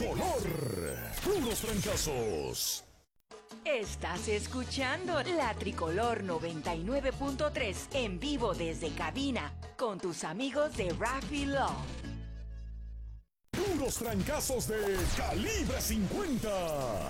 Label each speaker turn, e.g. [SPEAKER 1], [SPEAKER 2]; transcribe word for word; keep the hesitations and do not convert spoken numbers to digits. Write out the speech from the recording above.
[SPEAKER 1] tricolor. Puros fracasos.
[SPEAKER 2] Estás escuchando La Tricolor noventa y nueve punto tres en vivo desde cabina con tus amigos de Raffy Love.
[SPEAKER 1] Puros fracasos de calibre cincuenta.